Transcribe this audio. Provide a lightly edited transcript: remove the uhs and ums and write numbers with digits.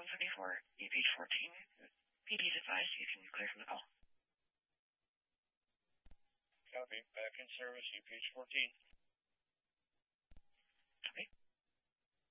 174, UPH 14. PD's advised you can clear from the call. Copy. Back in service, UPH 14.